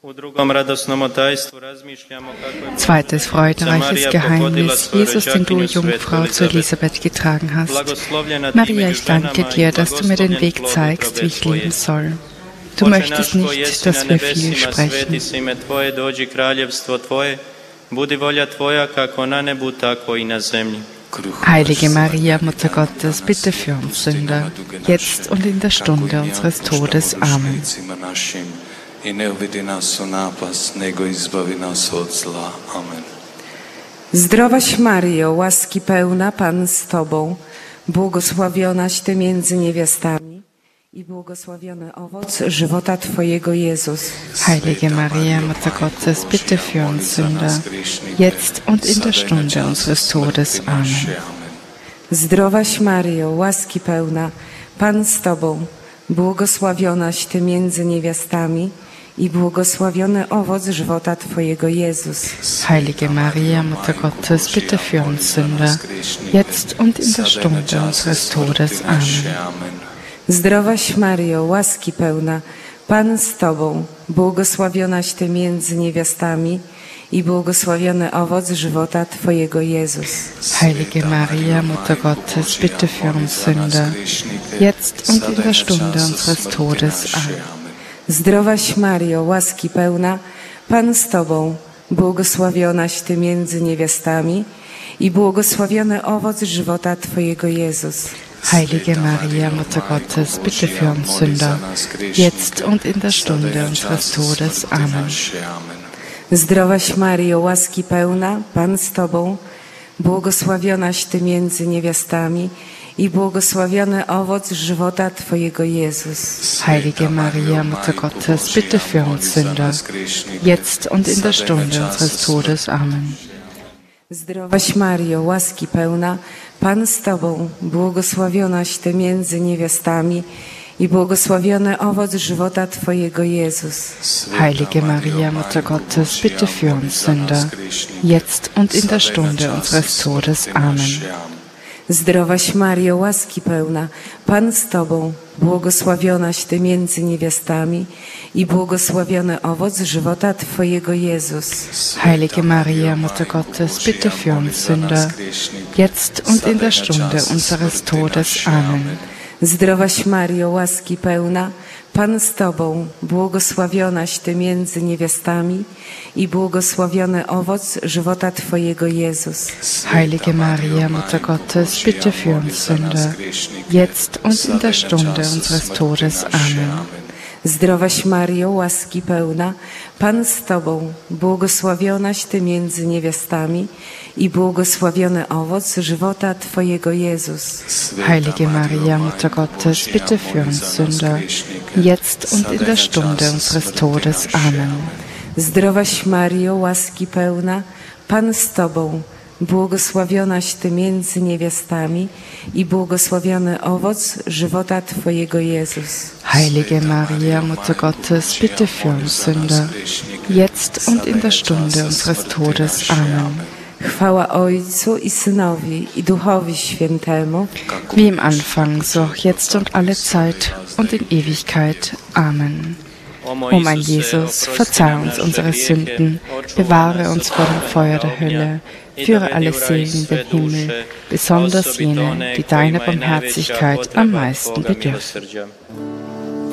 Zweites freudenreiches Geheimnis: Jesus, den du, Jungfrau, zu Elisabeth getragen hast. Maria, ich danke dir, dass du mir den Weg zeigst, wie ich leben soll. Du möchtest nicht, dass wir viel sprechen. Heilige Maria, Mutter Gottes, bitte für uns Sünder, jetzt und in der Stunde unseres Todes. Amen. Zdrowaś Maryjo, łaski pełna, Pan z Tobą, błogosławionaś Ty między niewiastami i błogosławiony owoc żywota Twojego, Jezus. Heilige Maria, Mutter Gottes, bitte für uns Sünder, jetzt und in der Stunde unseres Todes. Amen. Zdrowaś Maryjo, łaski pełna, Pan z Tobą, błogosławionaś Ty między niewiastami i błogosławiony owoc żywota Twojego, Jezus. Heilige Maria, Mutter Gottes, bitte für uns Sünder, jetzt und in der Stunde unseres Todes. Amen. Zdrowaś Maryjo, łaski pełna, Pan z Tobą, błogosławionaś Ty między niewiastami i błogosławiony owoc żywota Twojego, Jezus. Heilige Maria, Mutter Gottes, bitte für uns Sünder, jetzt und in der Stunde unseres Todes. Amen. Zdrowaś Maryjo, łaski pełna, Pan z Tobą, błogosławionaś Ty między niewiastami i błogosławiony owoc żywota Twojego, Jezus. Heilige Maria, Mutter Gottes, bitte für uns Sünder, jetzt und in der Stunde unseres Todes. Amen. Zdrowaś Maryjo, łaski pełna, Pan z Tobą, błogosławionaś Ty między niewiastami i błogosławiony owoc żywota Twojego, Jezus. Heilige Maria, Mutter Gottes, bitte für uns Sünder, jetzt und in der Stunde unseres Todes. Amen. Zdrowaś Maryjo, łaski pełna, Pan z Tobą, błogosławionaś Ty między niewiastami i błogosławiony owoc żywota Twojego, Jezus. Heilige Maria, Mutter Gottes, bitte für uns Sünder, jetzt und in der Stunde unseres Todes. Amen. Zdrowaś Maryjo, łaski pełna, Pan z Tobą, błogosławionaś Ty między niewiastami i błogosławiony owoc żywota Twojego, Jezus. Heilige Maria, Mutter Gottes, bitte für uns Sünder, jetzt und in der Stunde unseres Todes. Amen. Zdrowaś Maryjo, łaski pełna, Pan z Tobą, błogosławionaś Ty między niewiastami i błogosławiony owoc żywota Twojego, Jezus. Heilige Maria, Mutter Gottes, bitte für uns Sünder, jetzt und in der Stunde unseres Todes. Amen. Zdrowaś Maryjo, łaski pełna, Pan z Tobą, błogosławionaś Ty między niewiastami i błogosławiony owoc żywota Twojego, Jezus. Heilige Maria, Mutter Gottes, bitte für uns Sünder, jetzt und in der Stunde unseres Todes. Amen. Zdrowaś Maryjo, łaski pełna, Pan z Tobą, błogosławionaś Ty między niewiastami i błogosławiony owoc żywota Twojego, Jezus. Heilige Maria, Mutter Gottes, bitte für uns Sünder, jetzt und in der Stunde unseres Todes. Amen. Chwała Ojcu i Synowi i Duchowi Świętemu, wie im Anfang, so auch jetzt und alle Zeit und in Ewigkeit. Amen. O mein Jesus, verzeih uns unsere Sünden, bewahre uns vor dem Feuer der Hölle, führe alle Seelen in den Himmel, besonders jene, die deiner Barmherzigkeit am meisten bedürfen.